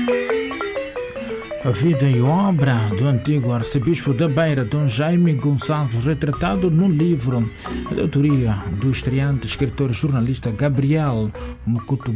A vida e obra do antigo arcebispo da Beira, Dom Jaime Gonçalves, retratado no livro de autoria do estreante escritor e jornalista Gabriel Mukutu